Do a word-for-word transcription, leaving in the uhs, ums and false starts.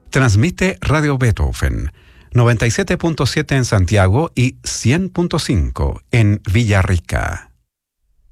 Transmite Radio Beethoven, noventa y siete punto siete en Santiago y cien punto cinco en Villarrica.